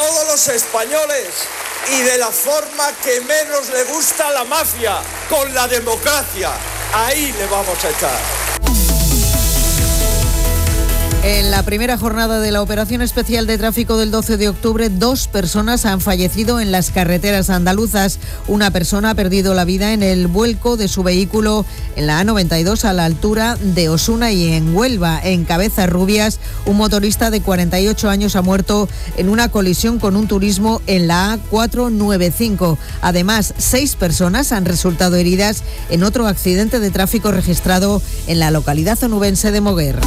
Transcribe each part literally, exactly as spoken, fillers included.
todos los españoles y de la forma que menos le gusta a la mafia, con la democracia. Ahí le vamos a estar. En la primera jornada de la operación especial de tráfico del doce de octubre, dos personas han fallecido en las carreteras andaluzas. Una persona ha perdido la vida en el vuelco de su vehículo en la A noventa y dos a la altura de Osuna y en Huelva. En Cabezarrubias, un motorista de cuarenta y ocho años ha muerto en una colisión con un turismo en la A cuatrocientos noventa y cinco. Además, seis personas han resultado heridas en otro accidente de tráfico registrado en la localidad onubense de Moguer.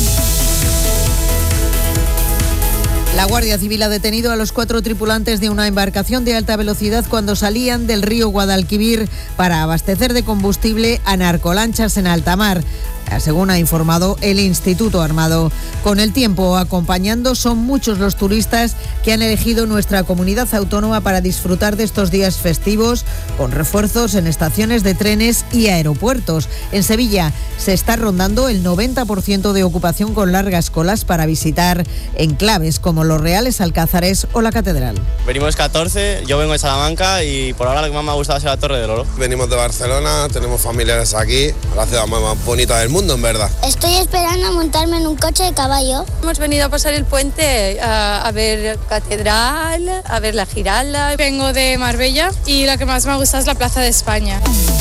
La Guardia Civil ha detenido a los cuatro tripulantes de una embarcación de alta velocidad cuando salían del río Guadalquivir para abastecer de combustible a narcolanchas en alta mar, según ha informado el Instituto Armado. Con el tiempo acompañando, son muchos los turistas que han elegido nuestra comunidad autónoma para disfrutar de estos días festivos, con refuerzos en estaciones de trenes y aeropuertos. En Sevilla se está rondando el noventa por ciento de ocupación, con largas colas para visitar enclaves como los Reales Alcázares o la Catedral. Venimos catorce, yo vengo de Salamanca y por ahora lo que más me ha gustado es la Torre del Oro. Venimos de Barcelona, tenemos familiares aquí, la ciudad más, más bonita del mundo, en verdad. Estoy esperando a montarme en un coche de caballo. Hemos venido a pasar el puente a, a ver Catedral, a ver la Giralda. Vengo de Marbella y la que más me gusta es la Plaza de España.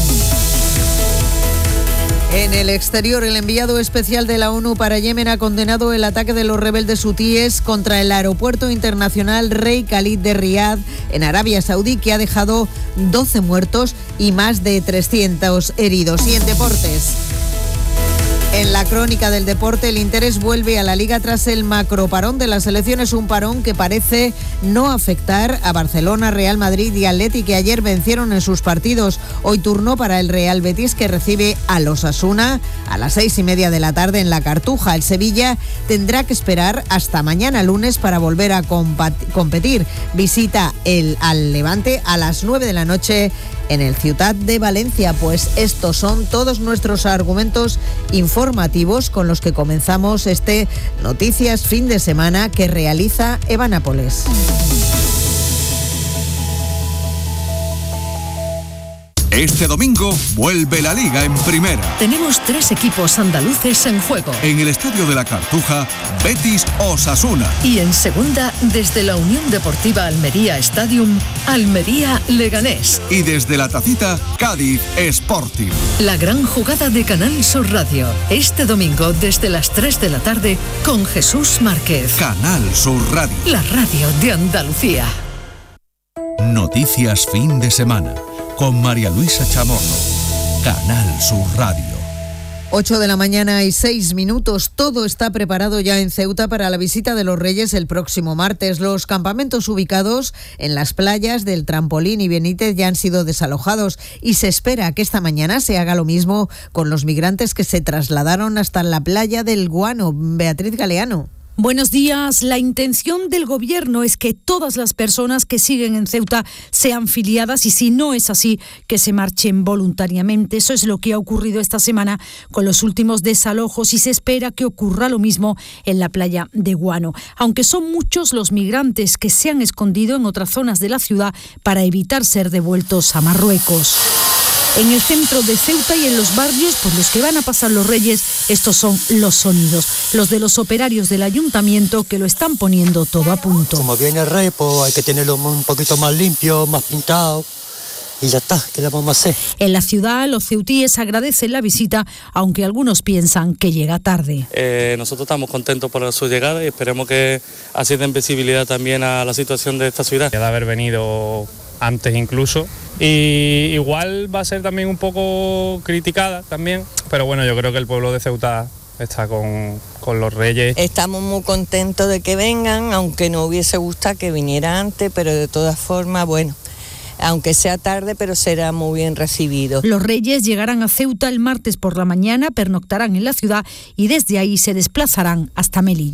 En el exterior, el enviado especial de la ONU para Yemen ha condenado el ataque de los rebeldes hutíes contra el aeropuerto internacional Rey Khalid de Riad, en Arabia Saudí, que ha dejado doce muertos y más de trescientos heridos. Y en deportes, en la crónica del deporte, el interés vuelve a la Liga tras el macroparón de las selecciones, un parón que parece no afectar a Barcelona, Real Madrid y Atleti, que ayer vencieron en sus partidos. Hoy turno para el Real Betis, que recibe a los Osasuna a las seis y media de la tarde en la Cartuja. El Sevilla tendrá que esperar hasta mañana lunes para volver a competir. Visita el, al Levante a las nueve de la noche en el Ciutat de Valencia. Pues estos son todos nuestros argumentos informativos con los que comenzamos este Noticias Fin de Semana que realiza Eva Nápoles. Este domingo vuelve la Liga en Primera. Tenemos tres equipos andaluces en juego. En el Estadio de la Cartuja, Betis Osasuna. Y en Segunda, desde la Unión Deportiva Almería Stadium, Almería Leganés. Y desde la Tacita, Cádiz Sporting. La gran jugada de Canal Sur Radio. Este domingo desde las tres de la tarde con Jesús Márquez. Canal Sur Radio. La radio de Andalucía. Noticias Fin de Semana. Con María Luisa Chamorro, Canal Sur Radio. ocho de la mañana y seis minutos. Todo está preparado ya en Ceuta para la visita de los Reyes el próximo martes. Los campamentos ubicados en las playas del Trampolín y Benítez ya han sido desalojados y se espera que esta mañana se haga lo mismo con los migrantes que se trasladaron hasta la playa del Guano. Beatriz Galeano. Buenos días. La intención del Gobierno es que todas las personas que siguen en Ceuta sean filiadas y, si no es así, que se marchen voluntariamente. Eso es lo que ha ocurrido esta semana con los últimos desalojos y se espera que ocurra lo mismo en la playa de Guano. Aunque son muchos los migrantes que se han escondido en otras zonas de la ciudad para evitar ser devueltos a Marruecos. En el centro de Ceuta y en los barrios por los que van a pasar los Reyes, estos son los sonidos, los de los operarios del ayuntamiento que lo están poniendo todo a punto. Como viene el Rey, pues hay que tenerlo un poquito más limpio, más pintado. Y ya está, ¿qué le vamos a hacer? En la ciudad, los ceutíes agradecen la visita, aunque algunos piensan que llega tarde. Eh, nosotros estamos contentos por su llegada y esperemos que así den visibilidad también a la situación de esta ciudad. De haber venido antes incluso, y igual va a ser también un poco criticada también, pero bueno, yo creo que el pueblo de Ceuta está con, con los Reyes. Estamos muy contentos de que vengan, aunque nos hubiese gustado que viniera antes, pero de todas formas, bueno, aunque sea tarde, pero será muy bien recibido. Los Reyes llegarán a Ceuta el martes por la mañana, pernoctarán en la ciudad y desde ahí se desplazarán hasta Melilla.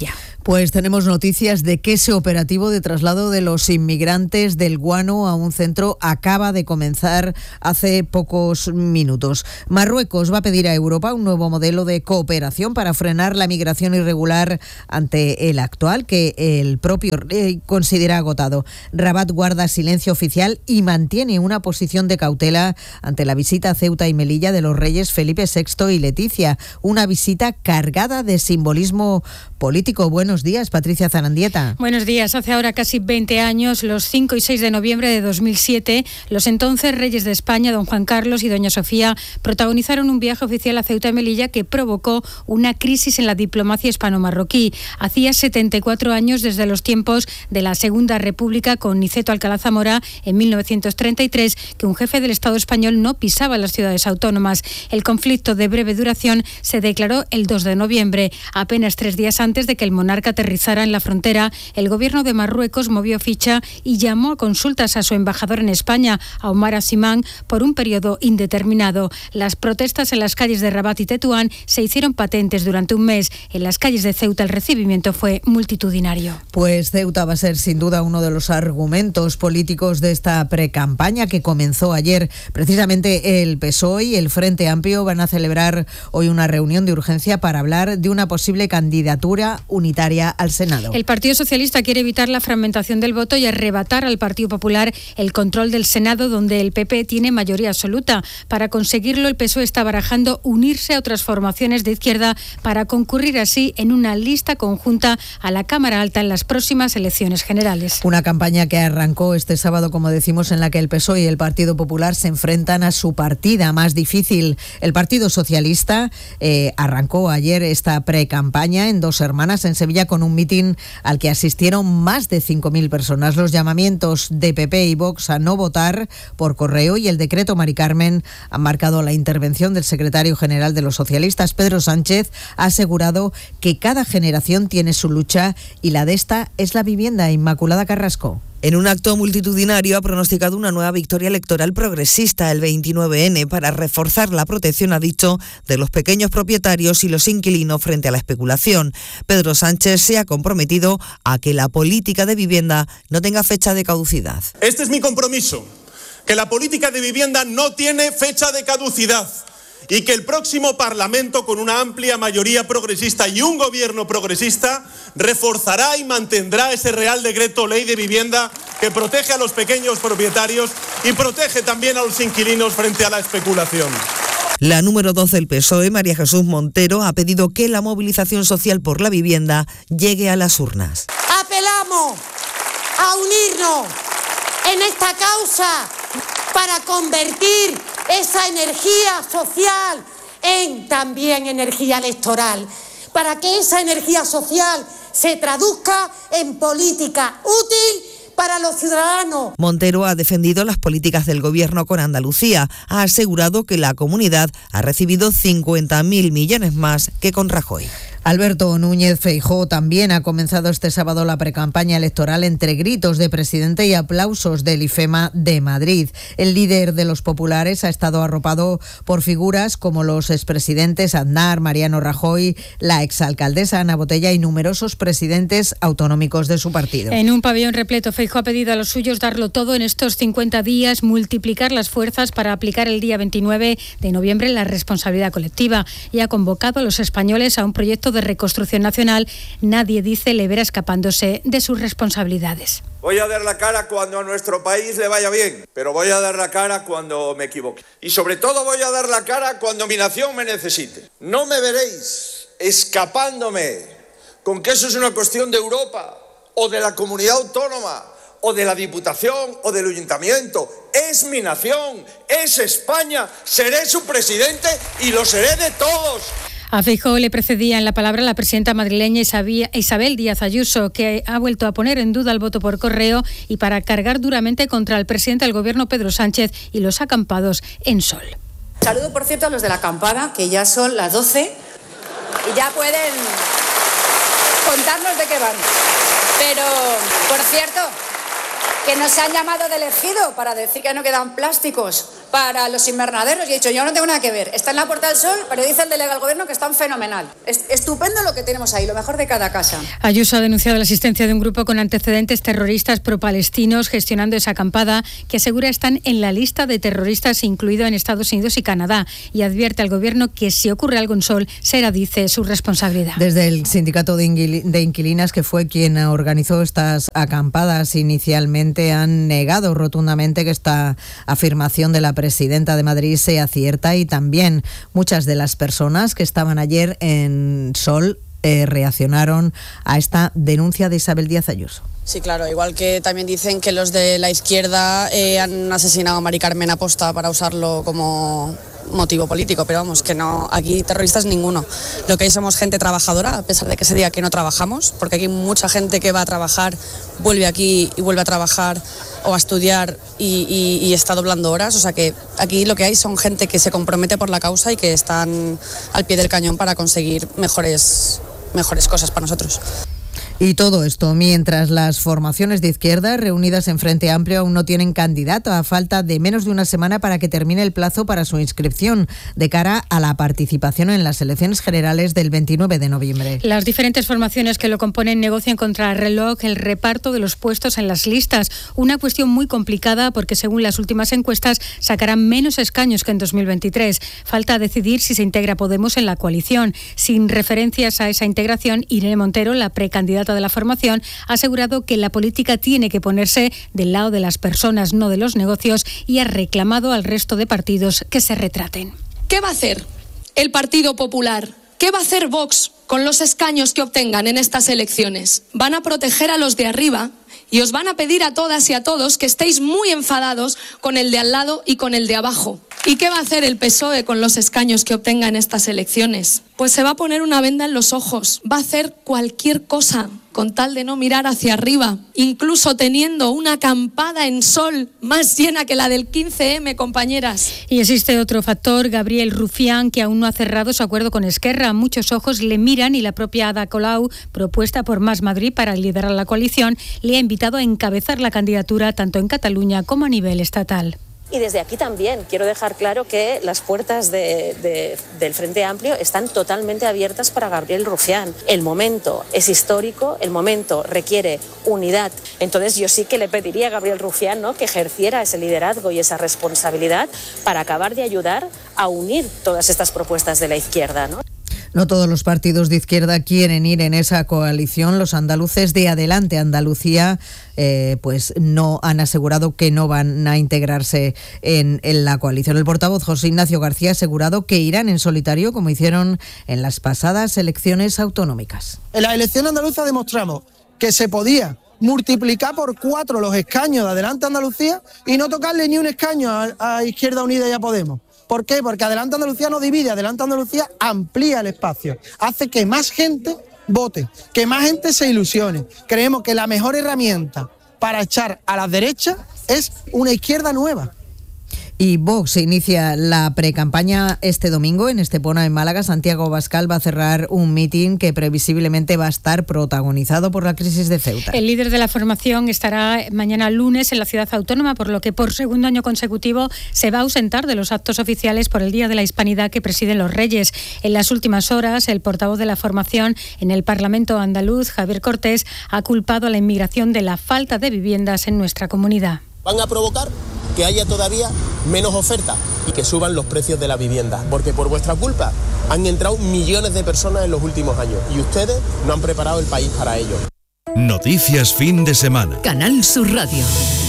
Pues tenemos noticias de que ese operativo de traslado de los inmigrantes del Guano a un centro acaba de comenzar hace pocos minutos. Marruecos va a pedir a Europa un nuevo modelo de cooperación para frenar la migración irregular ante el actual, que el propio rey considera agotado. Rabat guarda silencio oficial y mantiene una posición de cautela ante la visita a Ceuta y Melilla de los reyes Felipe sexto y Leticia, una visita cargada de simbolismo político. Buenos días, Patricia Zarandieta. Buenos días. Hace ahora casi veinte años, los cinco y seis de noviembre de dos mil siete, los entonces reyes de España, don Juan Carlos y doña Sofía, protagonizaron un viaje oficial a Ceuta y Melilla que provocó una crisis en la diplomacia hispano-marroquí. Hacía setenta y cuatro años desde los tiempos de la Segunda República con Niceto Alcalá Zamora en mil novecientos treinta y tres que un jefe del Estado español no pisaba las ciudades autónomas. El conflicto de breve duración se declaró el dos de noviembre, apenas tres días antes de que el monarca aterrizara en la frontera. El gobierno de Marruecos movió ficha y llamó a consultas a su embajador en España, a Omar Asimán, por un periodo indeterminado. Las protestas en las calles de Rabat y Tetuán se hicieron patentes durante un mes. En las calles de Ceuta el recibimiento fue multitudinario. Pues Ceuta va a ser sin duda uno de los argumentos políticos de esta precampaña que comenzó ayer. Precisamente el P S O E y el Frente Amplio van a celebrar hoy una reunión de urgencia para hablar de una posible candidatura unitaria al Senado. El Partido Socialista quiere evitar la fragmentación del voto y arrebatar al Partido Popular el control del Senado, donde el P P tiene mayoría absoluta. Para conseguirlo, el P S O E está barajando unirse a otras formaciones de izquierda para concurrir así en una lista conjunta a la Cámara Alta en las próximas elecciones generales. Una campaña que arrancó este sábado, como decimos, en la que el P S O E y el Partido Popular se enfrentan a su partida más difícil. El Partido Socialista eh, arrancó ayer esta precampaña en Dos Hermanas, en Sevilla, con un mitin al que asistieron más de cinco mil personas. Los llamamientos de P P y Vox a no votar por correo y el decreto Mari Carmen han marcado la intervención del secretario general de los socialistas. Pedro Sánchez ha asegurado que cada generación tiene su lucha y la de esta es la vivienda. Inmaculada Carrasco. En un acto multitudinario ha pronosticado una nueva victoria electoral progresista el veintinueve ene para reforzar la protección, ha dicho, de los pequeños propietarios y los inquilinos frente a la especulación. Pedro Sánchez se ha comprometido a que la política de vivienda no tenga fecha de caducidad. Este es mi compromiso, que la política de vivienda no tiene fecha de caducidad y que el próximo Parlamento, con una amplia mayoría progresista y un gobierno progresista, reforzará y mantendrá ese Real Decreto Ley de Vivienda que protege a los pequeños propietarios y protege también a los inquilinos frente a la especulación. La número dos del P S O E, María Jesús Montero, ha pedido que la movilización social por la vivienda llegue a las urnas. Apelamos a unirnos en esta causa para convertir esa energía social en también energía electoral, para que esa energía social se traduzca en política útil para los ciudadanos. Montero ha defendido las políticas del gobierno con Andalucía. Ha asegurado que la comunidad ha recibido cincuenta mil millones más que con Rajoy. Alberto Núñez Feijóo también ha comenzado este sábado la precampaña electoral entre gritos de presidente y aplausos del IFEMA de Madrid. El líder de los populares ha estado arropado por figuras como los expresidentes Aznar, Mariano Rajoy, la exalcaldesa Ana Botella y numerosos presidentes autonómicos de su partido. En un pabellón repleto, Feijóo ha pedido a los suyos darlo todo en estos cincuenta días, multiplicar las fuerzas para aplicar el día veintinueve de noviembre la responsabilidad colectiva y ha convocado a los españoles a un proyecto de reconstrucción nacional. Nadie, dice, le verá escapándose de sus responsabilidades. Voy a dar la cara cuando a nuestro país le vaya bien, pero voy a dar la cara cuando me equivoque. Y sobre todo voy a dar la cara cuando mi nación me necesite. No me veréis escapándome con que eso es una cuestión de Europa o de la comunidad autónoma o de la Diputación o del Ayuntamiento. Es mi nación, es España, seré su presidente y lo seré de todos. A Feijóo le precedía en la palabra la presidenta madrileña Isabel Díaz Ayuso, que ha vuelto a poner en duda el voto por correo y para cargar duramente contra el presidente del gobierno, Pedro Sánchez, y los acampados en Sol. Saludo, por cierto, a los de la acampada, que ya son las doce y ya pueden contarnos de qué van. Pero, por cierto, que nos han llamado de elegido para decir que no quedan plásticos. para los invernaderos y he dicho, yo no tengo nada que ver. Está en la Puerta del Sol, pero dice el delegado del Gobierno que están fenomenal. Es estupendo lo que tenemos ahí, lo mejor de cada casa. Ayuso ha denunciado la existencia de un grupo con antecedentes terroristas pro-palestinos gestionando esa acampada que asegura están en la lista de terroristas incluido en Estados Unidos y Canadá y advierte al Gobierno que si ocurre algo en Sol será, dice, su responsabilidad. Desde el sindicato de inquilinas, que fue quien organizó estas acampadas inicialmente, han negado rotundamente que esta afirmación de la presidenta de Madrid sea cierta y también muchas de las personas que estaban ayer en Sol eh, reaccionaron a esta denuncia de Isabel Díaz Ayuso. Sí, claro, igual que también dicen que los de la izquierda eh, han asesinado a Mari Carmen aposta para usarlo como motivo político, pero vamos, que no, aquí terroristas ninguno. Lo que hay somos gente trabajadora, a pesar de que se diga que no trabajamos, porque aquí mucha gente que va a trabajar vuelve aquí y vuelve a trabajar o a estudiar y, y, y está doblando horas, o sea que aquí lo que hay son gente que se compromete por la causa y que están al pie del cañón para conseguir mejores, mejores cosas para nosotros. Y todo esto mientras las formaciones de izquierda reunidas en Frente Amplio aún no tienen candidato, a falta de menos de una semana para que termine el plazo para su inscripción de cara a la participación en las elecciones generales del veintinueve de noviembre. Las diferentes formaciones que lo componen negocian contra el reloj el reparto de los puestos en las listas, una cuestión muy complicada porque según las últimas encuestas sacarán menos escaños que en dos mil veintitrés. Falta decidir si se integra Podemos en la coalición. Sin referencias a esa integración, Irene Montero, la precandidata de la formación, ha asegurado que la política tiene que ponerse del lado de las personas, no de los negocios, y ha reclamado al resto de partidos que se retraten. ¿Qué va a hacer el Partido Popular? ¿Qué va a hacer Vox con los escaños que obtengan en estas elecciones? Van a proteger a los de arriba y os van a pedir a todas y a todos que estéis muy enfadados con el de al lado y con el de abajo. ¿Y qué va a hacer el P S O E con los escaños que obtenga en estas elecciones? Pues se va a poner una venda en los ojos, va a hacer cualquier cosa con tal de no mirar hacia arriba, incluso teniendo una acampada en Sol más llena que la del quince eme, compañeras. Y existe otro factor, Gabriel Rufián, que aún no ha cerrado su acuerdo con Esquerra. Muchos ojos le miran y la propia Ada Colau, propuesta por Más Madrid para liderar la coalición, le ha invitado a encabezar la candidatura tanto en Cataluña como a nivel estatal. Y desde aquí también quiero dejar claro que las puertas de, de, del Frente Amplio están totalmente abiertas para Gabriel Rufián. El momento es histórico, el momento requiere unidad. Entonces yo sí que le pediría a Gabriel Rufián, ¿no?, que ejerciera ese liderazgo y esa responsabilidad para acabar de ayudar a unir todas estas propuestas de la izquierda, ¿no? No todos los partidos de izquierda quieren ir en esa coalición. Los andaluces de Adelante Andalucía eh, pues no han asegurado que no van a integrarse en, en la coalición. El portavoz José Ignacio García ha asegurado que irán en solitario como hicieron en las pasadas elecciones autonómicas. En las elecciones andaluzas demostramos que se podía multiplicar por cuatro los escaños de Adelante Andalucía y no tocarle ni un escaño a, a Izquierda Unida y a Podemos. ¿Por qué? Porque Adelante Andalucía no divide, Adelante Andalucía amplía el espacio, hace que más gente vote, que más gente se ilusione. Creemos que la mejor herramienta para echar a la derecha es una izquierda nueva. Y Vox inicia la precampaña este domingo en Estepona, en Málaga. Santiago Abascal va a cerrar un mitin que previsiblemente va a estar protagonizado por la crisis de Ceuta. El líder de la formación estará mañana lunes en la ciudad autónoma, por lo que por segundo año consecutivo se va a ausentar de los actos oficiales por el Día de la Hispanidad que presiden los Reyes. En las últimas horas, el portavoz de la formación en el Parlamento andaluz, Javier Cortés, ha culpado a la inmigración de la falta de viviendas en nuestra comunidad. Van a provocar que haya todavía menos oferta y que suban los precios de la vivienda, porque por vuestra culpa han entrado millones de personas en los últimos años y ustedes no han preparado el país para ello. Noticias fin de semana. Canal Sur Radio.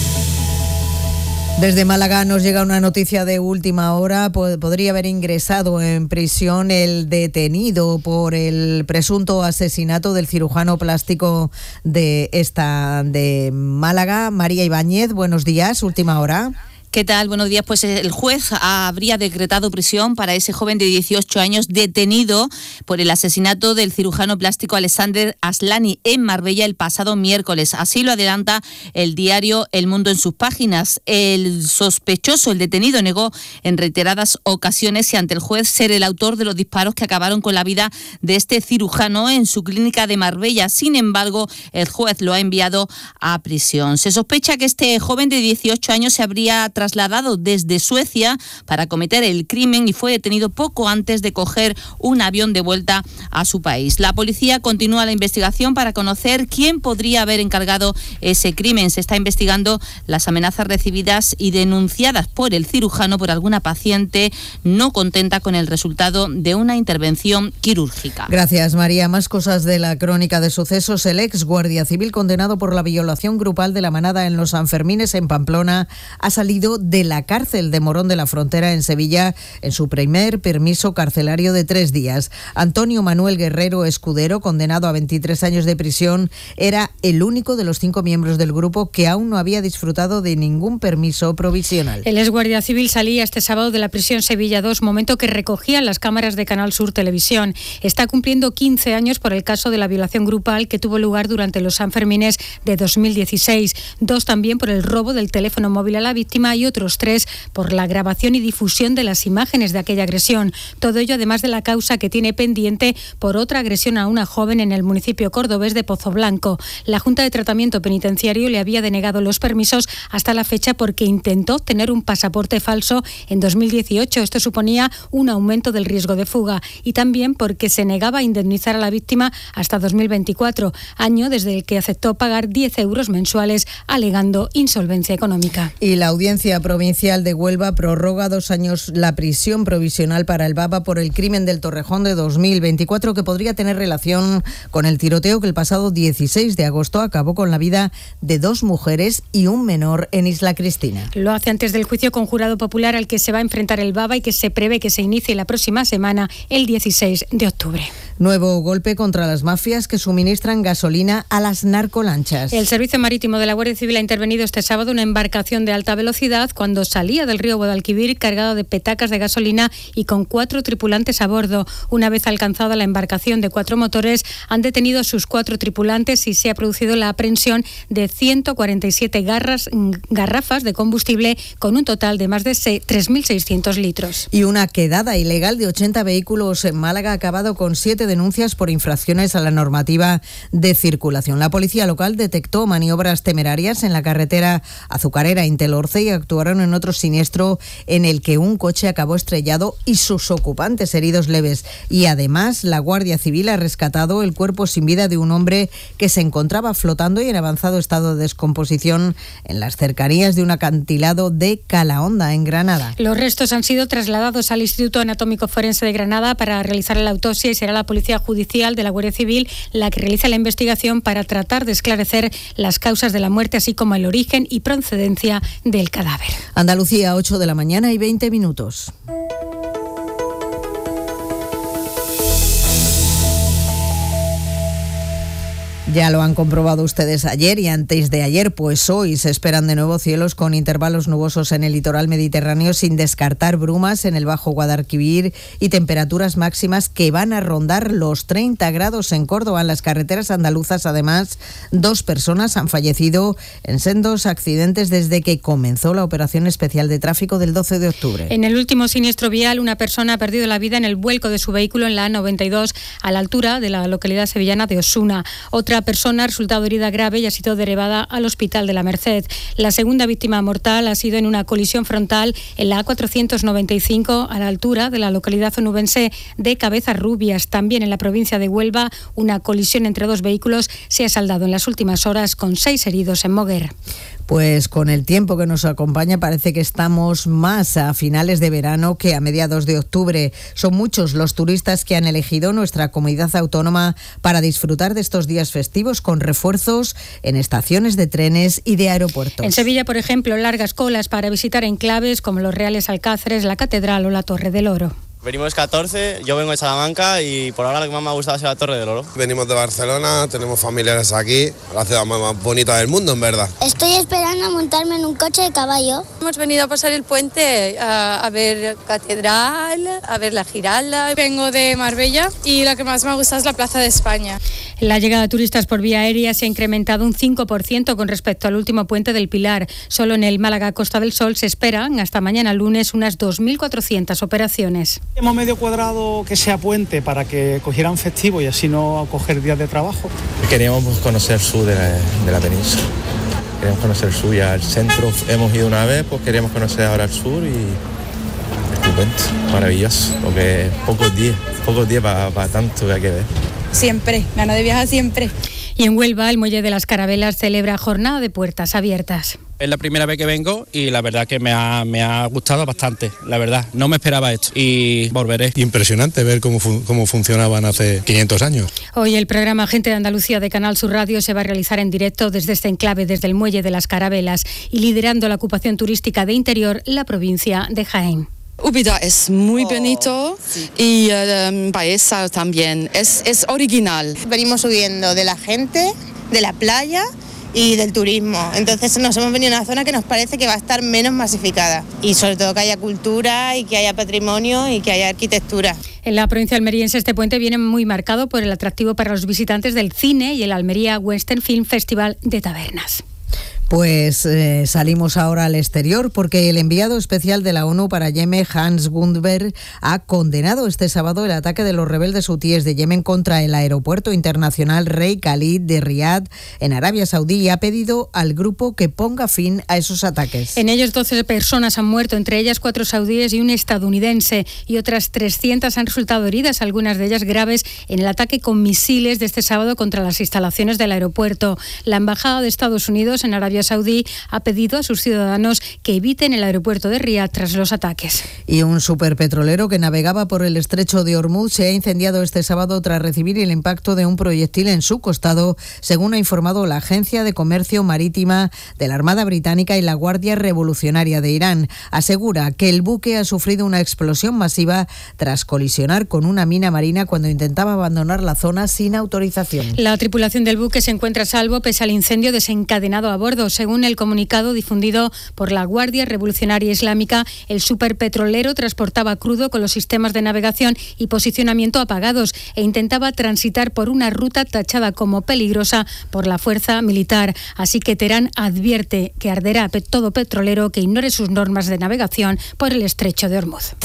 Desde Málaga nos llega una noticia de última hora. Podría haber ingresado en prisión el detenido por el presunto asesinato del cirujano plástico de esta de Málaga, María Ibáñez. Buenos días, última hora. ¿Qué tal? Buenos días. Pues el juez habría decretado prisión para ese joven de dieciocho años detenido por el asesinato del cirujano plástico Alexander Aslani en Marbella el pasado miércoles. Así lo adelanta el diario El Mundo en sus páginas. El sospechoso, el detenido, negó en reiteradas ocasiones y ante el juez ser el autor de los disparos que acabaron con la vida de este cirujano en su clínica de Marbella. Sin embargo, el juez lo ha enviado a prisión. Se sospecha que este joven de dieciocho años se habría trasladado desde Suecia para cometer el crimen y fue detenido poco antes de coger un avión de vuelta a su país. La policía continúa la investigación para conocer quién podría haber encargado ese crimen. Se está investigando las amenazas recibidas y denunciadas por el cirujano por alguna paciente no contenta con el resultado de una intervención quirúrgica. Gracias, María. Más cosas de la crónica de sucesos. El ex guardia civil condenado por la violación grupal de la manada en los Sanfermines en Pamplona ha salido de la cárcel de Morón de la Frontera en Sevilla en su primer permiso carcelario de tres días. Antonio Manuel Guerrero Escudero, condenado a veintitrés años de prisión, era el único de los cinco miembros del grupo que aún no había disfrutado de ningún permiso provisional. El ex guardia civil salía este sábado de la prisión Sevilla dos, momento que recogían las cámaras de Canal Sur Televisión. Está cumpliendo quince años por el caso de la violación grupal que tuvo lugar durante los Sanfermines de dos mil dieciséis. Dos también por el robo del teléfono móvil a la víctima y otros tres por la grabación y difusión de las imágenes de aquella agresión. Todo ello además de la causa que tiene pendiente por otra agresión a una joven en el municipio cordobés de Pozoblanco. La Junta de Tratamiento Penitenciario le había denegado los permisos hasta la fecha porque intentó tener un pasaporte falso en dos mil dieciocho. Esto suponía un aumento del riesgo de fuga y también porque se negaba a indemnizar a la víctima hasta dos mil veinticuatro, año desde el que aceptó pagar diez euros mensuales alegando insolvencia económica. Y la Audiencia Provincial de Huelva prorroga dos años la prisión provisional para el Baba por el crimen del Torrejón de dos mil veinticuatro, que podría tener relación con el tiroteo que el pasado dieciséis de agosto acabó con la vida de dos mujeres y un menor en Isla Cristina. Lo hace antes del juicio con jurado popular al que se va a enfrentar el Baba y que se prevé que se inicie la próxima semana, el dieciséis de octubre. Nuevo golpe contra las mafias que suministran gasolina a las narcolanchas. El Servicio Marítimo de la Guardia Civil ha intervenido este sábado una embarcación de alta velocidad cuando salía del río Guadalquivir cargada de petacas de gasolina y con cuatro tripulantes a bordo. Una vez alcanzada la embarcación de cuatro motores, han detenido a sus cuatro tripulantes y se ha producido la aprehensión de ciento cuarenta y siete garras, garrafas de combustible con un total de más de tres mil seiscientos litros. Y una quedada ilegal de ochenta vehículos en Málaga ha acabado con siete denuncias por infracciones a la normativa de circulación. La policía local detectó maniobras temerarias en la carretera azucarera Intelorce y actuaron en otro siniestro en el que un coche acabó estrellado y sus ocupantes heridos leves. Y además, la Guardia Civil ha rescatado el cuerpo sin vida de un hombre que se encontraba flotando y en avanzado estado de descomposición en las cercanías de un acantilado de Calahonda, en Granada. Los restos han sido trasladados al Instituto Anatómico Forense de Granada para realizar la autopsia y será la Policía Judicial de la Guardia Civil la que realiza la investigación para tratar de esclarecer las causas de la muerte, así como el origen y procedencia del cadáver. Andalucía, ocho de la mañana y veinte minutos. Ya lo han comprobado ustedes ayer y antes de ayer, pues hoy se esperan de nuevo cielos con intervalos nubosos en el litoral mediterráneo, sin descartar brumas en el Bajo Guadalquivir y temperaturas máximas que van a rondar los treinta grados en Córdoba. En las carreteras andaluzas, además, dos personas han fallecido en sendos accidentes desde que comenzó la operación especial de tráfico del doce de octubre. En el último siniestro vial, una persona ha perdido la vida en el vuelco de su vehículo en la A noventa y dos a la altura de la localidad sevillana de Osuna. Otra persona ha resultado herida grave y ha sido derivada al Hospital de la Merced. La segunda víctima mortal ha sido en una colisión frontal en la A cuatrocientos noventa y cinco a la altura de la localidad onubense de Cabezas Rubias. También en la provincia de Huelva, una colisión entre dos vehículos se ha saldado en las últimas horas con seis heridos en Moguer. Pues con el tiempo que nos acompaña parece que estamos más a finales de verano que a mediados de octubre. Son muchos los turistas que han elegido nuestra comunidad autónoma para disfrutar de estos días festivos con refuerzos en estaciones de trenes y de aeropuertos. En Sevilla, por ejemplo, largas colas para visitar enclaves como los Reales Alcázares, la Catedral o la Torre del Oro. Venimos catorce, yo vengo de Salamanca y por ahora lo que más me ha gustado es la Torre del Oro. Venimos de Barcelona, tenemos familiares aquí, la ciudad más, más bonita del mundo, en verdad. Estoy esperando a montarme en un coche de caballo. Hemos venido a pasar el puente a, a ver Catedral, a ver la Giralda. Vengo de Marbella y lo que más me gusta es la Plaza de España. La llegada de turistas por vía aérea se ha incrementado un cinco por ciento con respecto al último puente del Pilar. Solo en el Málaga Costa del Sol se esperan hasta mañana lunes unas dos mil cuatrocientas operaciones. Hemos medio cuadrado que sea puente para que cogieran festivo y así no coger días de trabajo. Queríamos conocer el sur de la, de la península. queremos conocer el sur, ya el centro hemos ido una vez, pues queríamos conocer ahora el sur y estupendo, maravilloso, porque pocos días, pocos días para pa tanto que hay que ver. Siempre, gano de viajar siempre. Y en Huelva, el Muelle de las Carabelas celebra jornada de puertas abiertas. Es la primera vez que vengo y la verdad que me ha, me ha gustado bastante, la verdad. No me esperaba esto y volveré. Impresionante ver cómo, fun- cómo funcionaban hace quinientos años. Hoy el programa Gente de Andalucía de Canal Sur Radio se va a realizar en directo desde este enclave, desde el Muelle de las Carabelas y liderando la ocupación turística de Interior, la provincia de Jaén. Úbeda es muy bonito y uh, Baeza también, es, es original. Venimos subiendo de la gente, de la playa y del turismo, entonces nos hemos venido a una zona que nos parece que va a estar menos masificada y sobre todo que haya cultura y que haya patrimonio y que haya arquitectura. En la provincia almeriense este puente viene muy marcado por el atractivo para los visitantes del cine y el Almería Western Film Festival de Tabernas. Pues eh, salimos ahora al exterior porque el enviado especial de la ONU para Yemen, Hans Gundberg, ha condenado este sábado el ataque de los rebeldes hutíes de Yemen contra el aeropuerto internacional Rey Khalid de Riad en Arabia Saudí y ha pedido al grupo que ponga fin a esos ataques. En ellos doce personas han muerto, entre ellas cuatro saudíes y un estadounidense, y otras trescientas han resultado heridas, algunas de ellas graves, en el ataque con misiles de este sábado contra las instalaciones del aeropuerto. La Embajada de Estados Unidos en Arabia Saudí ha pedido a sus ciudadanos que eviten el aeropuerto de Riad tras los ataques. Y un superpetrolero que navegaba por el estrecho de Hormuz se ha incendiado este sábado tras recibir el impacto de un proyectil en su costado, según ha informado la Agencia de Comercio Marítima de la Armada Británica y la Guardia Revolucionaria de Irán. Asegura que el buque ha sufrido una explosión masiva tras colisionar con una mina marina cuando intentaba abandonar la zona sin autorización. La tripulación del buque se encuentra a salvo pese al incendio desencadenado a bordo. Según el comunicado difundido por la Guardia Revolucionaria Islámica, el superpetrolero transportaba crudo con los sistemas de navegación y posicionamiento apagados e intentaba transitar por una ruta tachada como peligrosa por la fuerza militar. Así que Teherán advierte que arderá todo petrolero que ignore sus normas de navegación por el estrecho de Hormuz.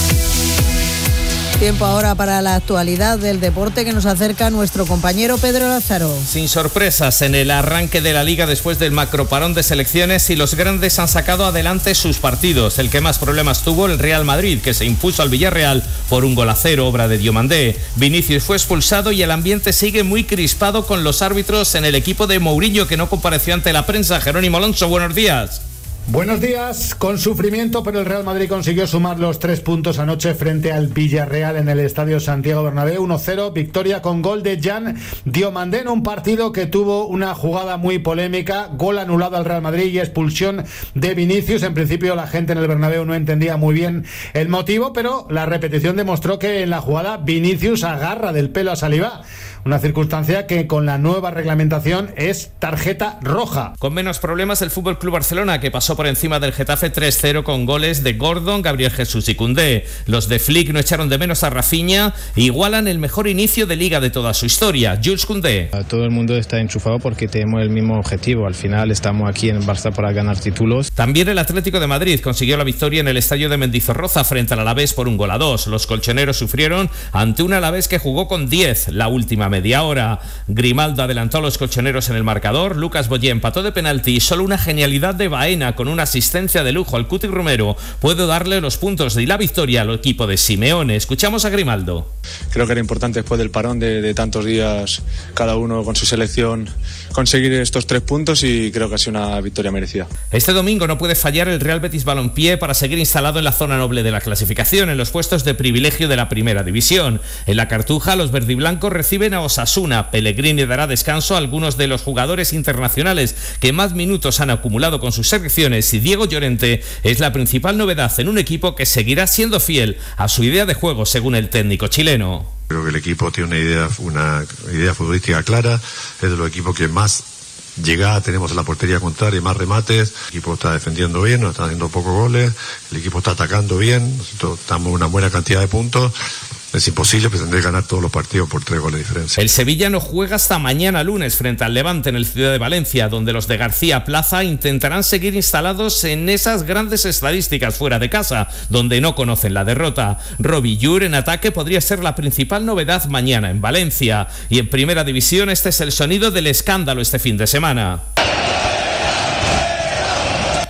Tiempo ahora para la actualidad del deporte que nos acerca nuestro compañero Pedro Lázaro. Sin sorpresas en el arranque de la Liga después del macroparón de selecciones y los grandes han sacado adelante sus partidos. El que más problemas tuvo el Real Madrid, que se impuso al Villarreal por un gol a cero, obra de Diomandé. Vinicius fue expulsado y el ambiente sigue muy crispado con los árbitros en el equipo de Mourinho, que no compareció ante la prensa. Jerónimo Alonso, buenos días. Buenos días, con sufrimiento, pero el Real Madrid consiguió sumar los tres puntos anoche frente al Villarreal en el Estadio Santiago Bernabéu, uno cero, victoria con gol de Jan Diomandé en un partido que tuvo una jugada muy polémica, gol anulado al Real Madrid y expulsión de Vinicius. En principio la gente en el Bernabéu no entendía muy bien el motivo, pero la repetición demostró que en la jugada Vinicius agarra del pelo a Saliba. Una circunstancia que con la nueva reglamentación es tarjeta roja. Con menos problemas el F C Barcelona, que pasó por encima del Getafe tres cero con goles de Gordon, Gabriel Jesús y Koundé. Los de Flick no echaron de menos a Rafinha e igualan el mejor inicio de liga de toda su historia. Jules Koundé. Todo el mundo está enchufado porque tenemos el mismo objetivo. Al final estamos aquí en Barça para ganar títulos. También el Atlético de Madrid consiguió la victoria en el estadio de Mendizorroza frente al Alavés por un gol a dos. Los colchoneros sufrieron ante un Alavés que jugó con diez la última media hora. Grimaldo adelantó a los colchoneros en el marcador, Lucas Boyé empató de penalti y solo una genialidad de Baena con una asistencia de lujo al Cuti Romero puede darle los puntos y la victoria al equipo de Simeone. Escuchamos a Grimaldo. Creo que era importante después del parón de, de tantos días, cada uno con su selección, conseguir estos tres puntos y creo que ha sido una victoria merecida. Este domingo no puede fallar el Real Betis Balompié para seguir instalado en la zona noble de la clasificación, en los puestos de privilegio de la primera división. En la Cartuja los verdiblancos reciben a Osasuna. Pellegrini dará descanso a algunos de los jugadores internacionales que más minutos han acumulado con sus selecciones y Diego Llorente es la principal novedad en un equipo que seguirá siendo fiel a su idea de juego, según el técnico chileno. Creo que el equipo tiene una idea, una idea futbolística clara, es de los equipos que más llegada tenemos a la portería contraria y más remates. El equipo está defendiendo bien, nos está haciendo pocos goles, el equipo está atacando bien, nosotros estamos en una buena cantidad de puntos. Es imposible pretender ganar todos los partidos por tres goles de diferencia. El Sevilla no juega hasta mañana lunes frente al Levante en el Ciudad de Valencia, donde los de García Plaza intentarán seguir instalados en esas grandes estadísticas fuera de casa, donde no conocen la derrota. Robbie Llur en ataque podría ser la principal novedad mañana en Valencia. Y en Primera División este es el sonido del escándalo este fin de semana.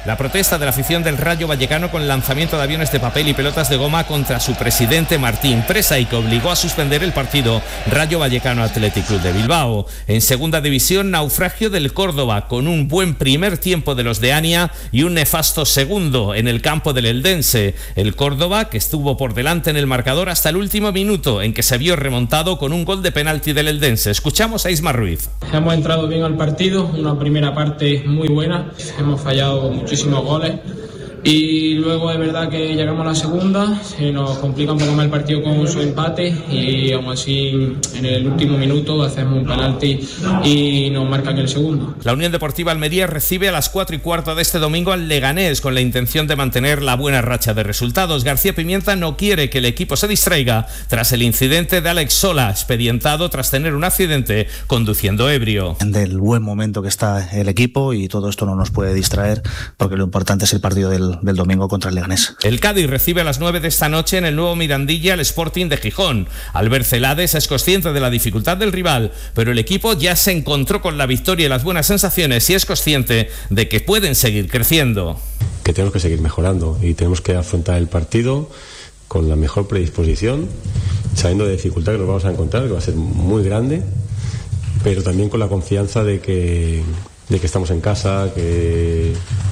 la protesta de la afición del Rayo Vallecano con lanzamiento de aviones de papel y pelotas de goma contra su presidente Martín Presa y que obligó a suspender el partido Rayo Vallecano Athletic Club de Bilbao. En segunda división, naufragio del Córdoba con un buen primer tiempo de los de Ania y un nefasto segundo en el campo del Eldense. El Córdoba, que estuvo por delante en el marcador hasta el último minuto, en que se vio remontado con un gol de penalti del Eldense. Escuchamos a Ismar Ruiz. Hemos entrado bien al partido, una primera parte muy buena, hemos fallado muchísimos goles y luego es verdad que llegamos a la segunda, se nos complica un poco más el partido con su empate y aún así en el último minuto hacemos un penalti y nos marcan el segundo. La Unión Deportiva Almería recibe a las cuatro y cuarto de este domingo al Leganés con la intención de mantener la buena racha de resultados. García Pimienta no quiere que el equipo se distraiga tras el incidente de Alex Sola, expedientado tras tener un accidente conduciendo ebrio. Del buen momento que está el equipo y todo esto no nos puede distraer porque lo importante es el partido del del domingo contra el Leganés. El Cádiz recibe a las nueve de esta noche en el nuevo Mirandilla al Sporting de Gijón. Albert Celades es consciente de la dificultad del rival, pero el equipo ya se encontró con la victoria y las buenas sensaciones y es consciente de que pueden seguir creciendo. Que tenemos que seguir mejorando y tenemos que afrontar el partido con la mejor predisposición, sabiendo de la dificultad que nos vamos a encontrar, que va a ser muy grande, pero también con la confianza de que, de que estamos en casa, que,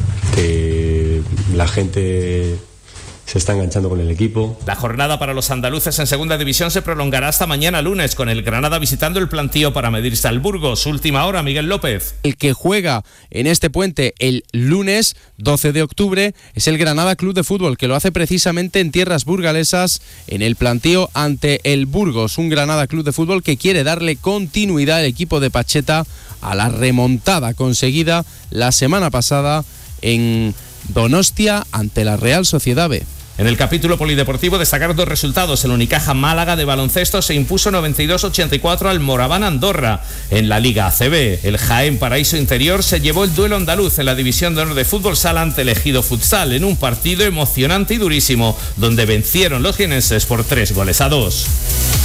que la gente se está enganchando con el equipo. La jornada para los andaluces en segunda división se prolongará hasta mañana lunes, con el Granada visitando el Plantío para medirse al Burgos. Última hora, Miguel López. El que juega en este puente el lunes doce de octubre es el Granada Club de Fútbol, que lo hace precisamente en tierras burgalesas, en el Plantío ante el Burgos. Un Granada Club de Fútbol que quiere darle continuidad al equipo de Pacheta a la remontada conseguida la semana pasada en Donostia ante la Real Sociedad B. En el capítulo polideportivo destacar dos resultados. El Unicaja Málaga de baloncesto se impuso noventa y dos a ochenta y cuatro al Moraván Andorra. En la Liga A C B, el Jaén Paraíso Interior se llevó el duelo andaluz en la división de honor de fútbol sala ante el Ejido Futsal, en un partido emocionante y durísimo, donde vencieron los jienenses por tres goles a dos.